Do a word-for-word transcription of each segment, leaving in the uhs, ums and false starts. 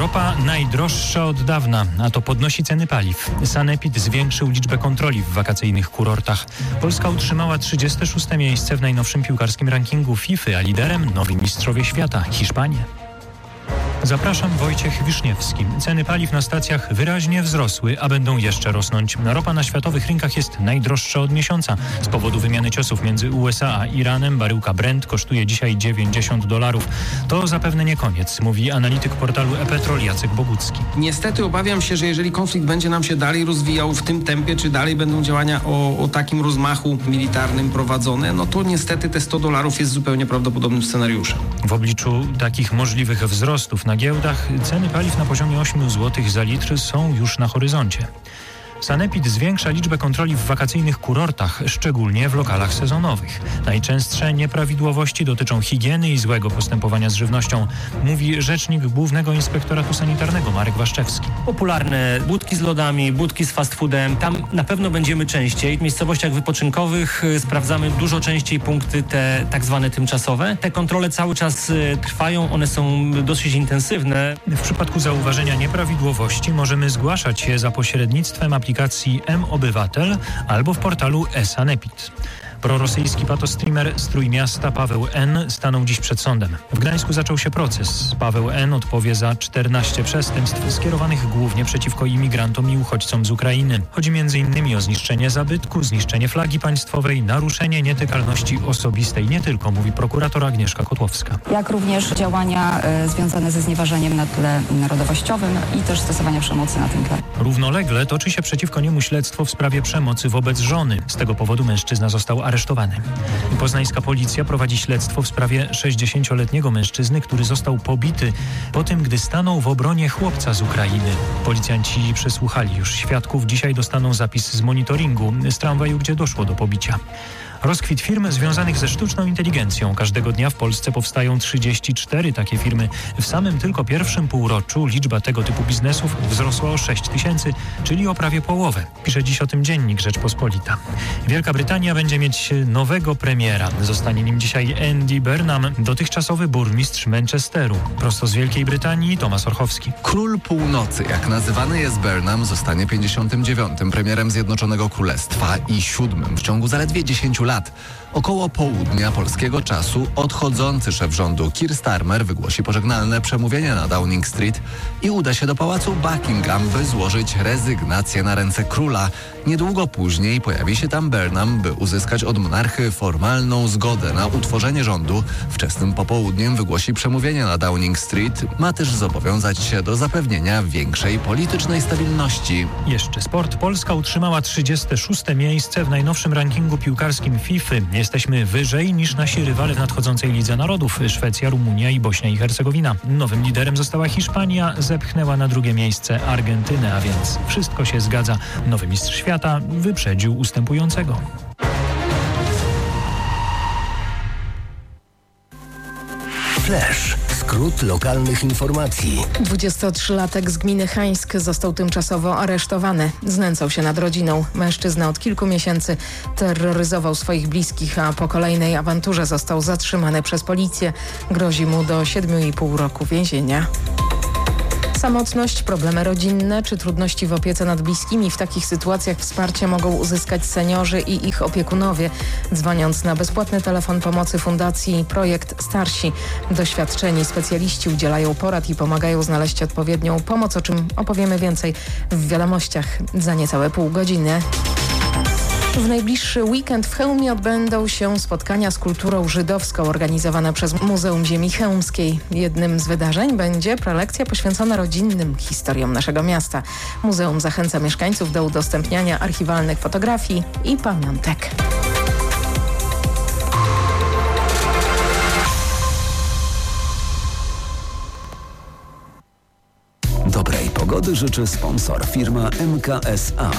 Ropa najdroższa od dawna, a to podnosi ceny paliw. Sanepid zwiększył liczbę kontroli w wakacyjnych kurortach. Polska utrzymała trzydzieste szóste miejsce w najnowszym piłkarskim rankingu FIFA, a liderem nowi mistrzowie świata – Hiszpanie. Zapraszam, Wojciech Wiszniewski. Ceny paliw na stacjach wyraźnie wzrosły, a będą jeszcze rosnąć. Ropa na światowych rynkach jest najdroższa od miesiąca. Z powodu wymiany ciosów między U S A a Iranem baryłka Brent kosztuje dzisiaj dziewięćdziesiąt dolarów. To zapewne nie koniec, mówi analityk portalu e-Petrol Jacek Bogucki. Niestety obawiam się, że jeżeli konflikt będzie nam się dalej rozwijał w tym tempie, czy dalej będą działania o, o takim rozmachu militarnym prowadzone, no to niestety te sto dolarów jest zupełnie prawdopodobnym scenariuszem. W obliczu takich możliwych wzrostów na giełdach ceny paliw na poziomie osiem złotych za litr są już na horyzoncie. Sanepid zwiększa liczbę kontroli w wakacyjnych kurortach, szczególnie w lokalach sezonowych. Najczęstsze nieprawidłowości dotyczą higieny i złego postępowania z żywnością, mówi rzecznik Głównego Inspektoratu Sanitarnego Marek Waszczewski. Popularne budki z lodami, budki z fast foodem, tam na pewno będziemy częściej. W miejscowościach wypoczynkowych sprawdzamy dużo częściej punkty te tak zwane tymczasowe. Te kontrole cały czas trwają, one są dosyć intensywne. W przypadku zauważenia nieprawidłowości możemy zgłaszać je za pośrednictwem aplikacji aplikacji M-Obywatel albo w portalu e-Sanepid. Prorosyjski patostreamer z Trójmiasta Paweł N. stanął dziś przed sądem. W Gdańsku zaczął się proces. Paweł N. odpowie za czternaście przestępstw skierowanych głównie przeciwko imigrantom i uchodźcom z Ukrainy. Chodzi między innymi o zniszczenie zabytku, zniszczenie flagi państwowej, naruszenie nietykalności osobistej. Nie tylko, mówi prokurator Agnieszka Kotłowska. Jak również działania y, związane ze znieważeniem na tle narodowościowym i też stosowania przemocy na tym tle. Równolegle toczy się przeciwko niemu śledztwo w sprawie przemocy wobec żony. Z tego powodu mężczyzna został aresztowany. Poznańska policja prowadzi śledztwo w sprawie sześćdziesięcioletniego mężczyzny, który został pobity po tym, gdy stanął w obronie chłopca z Ukrainy. Policjanci przesłuchali już świadków. Dzisiaj dostaną zapis z monitoringu z tramwaju, gdzie doszło do pobicia. Rozkwit firm związanych ze sztuczną inteligencją. Każdego dnia w Polsce powstają trzydzieści cztery takie firmy. W samym tylko pierwszym półroczu liczba tego typu biznesów wzrosła o sześć tysięcy, czyli o prawie połowę. Pisze dziś o tym dziennik Rzeczpospolita. Wielka Brytania będzie mieć nowego premiera. Zostanie nim dzisiaj Andy Burnham, dotychczasowy burmistrz Manchesteru. Prosto z Wielkiej Brytanii Tomasz Orchowski. Król Północy, jak nazywany jest Burnham, zostanie pięćdziesiątym dziewiątym premierem Zjednoczonego Królestwa i siódmym w ciągu zaledwie dziesięciu lat. Około południa polskiego czasu odchodzący szef rządu Keir Starmer wygłosi pożegnalne przemówienie na Downing Street i uda się do pałacu Buckingham, by złożyć rezygnację na ręce króla. Niedługo później pojawi się tam Burnham, by uzyskać od monarchy formalną zgodę na utworzenie rządu. Wczesnym popołudniem wygłosi przemówienie na Downing Street. Ma też zobowiązać się do zapewnienia większej politycznej stabilności. Jeszcze sport. Polska utrzymała trzydzieste szóste miejsce w najnowszym rankingu piłkarskim FIFA. Jesteśmy wyżej niż nasi rywale w nadchodzącej Lidze Narodów. Szwecja, Rumunia i Bośnia i Hercegowina. Nowym liderem została Hiszpania, zepchnęła na drugie miejsce Argentynę, a więc wszystko się zgadza. Nowy mistrz świata wyprzedził ustępującego. Flash. Skrót lokalnych informacji. dwudziestotrzylatek z gminy Hańsk został tymczasowo aresztowany. Znęcał się nad rodziną. Mężczyzna od kilku miesięcy terroryzował swoich bliskich, a po kolejnej awanturze został zatrzymany przez policję. Grozi mu do siedmiu i pół roku więzienia. Samotność, problemy rodzinne czy trudności w opiece nad bliskimi. W takich sytuacjach wsparcie mogą uzyskać seniorzy i ich opiekunowie. Dzwoniąc na bezpłatny telefon pomocy Fundacji Projekt Starsi, doświadczeni specjaliści udzielają porad i pomagają znaleźć odpowiednią pomoc, o czym opowiemy więcej w wiadomościach za niecałe pół godziny. W najbliższy weekend w Chełmie odbędą się spotkania z kulturą żydowską organizowane przez Muzeum Ziemi Chełmskiej. Jednym z wydarzeń będzie prelekcja poświęcona rodzinnym historiom naszego miasta. Muzeum zachęca mieszkańców do udostępniania archiwalnych fotografii i pamiątek. Dobrej pogody życzy sponsor, firma M K S A.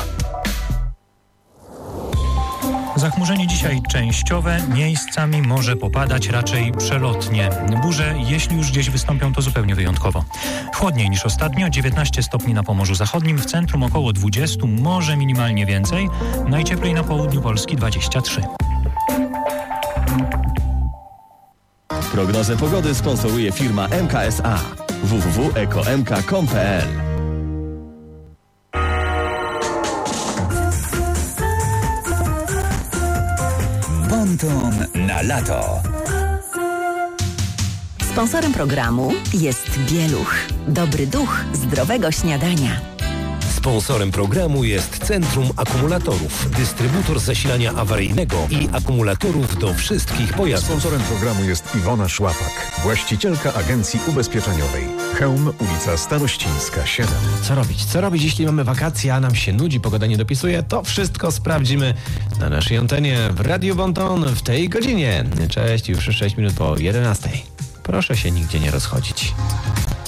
Zachmurzenie dzisiaj częściowe, miejscami może popadać raczej przelotnie. Burze, jeśli już gdzieś wystąpią, to zupełnie wyjątkowo. Chłodniej niż ostatnio, dziewiętnaście stopni na Pomorzu Zachodnim, w centrum około dwadzieścia, może minimalnie więcej. Najcieplej na południu Polski dwadzieścia trzy. Prognozę pogody sponsoruje firma M K S A. w w w kropka eko m k kropka com kropka p l. Bonton na lato. Sponsorem programu jest Bieluch. Dobry duch zdrowego śniadania. Sponsorem programu jest Centrum Akumulatorów, dystrybutor zasilania awaryjnego i akumulatorów do wszystkich pojazdów. Sponsorem programu jest Iwona Szłapak, właścicielka agencji ubezpieczeniowej. Chełm, ulica Starościńska siedem. Co robić? Co robić, jeśli mamy wakacje, a nam się nudzi, pogoda nie dopisuje? To wszystko sprawdzimy na naszej antenie w Radiu Bonton w tej godzinie. Cześć, już sześć minut po jedenastej. Proszę się nigdzie nie rozchodzić.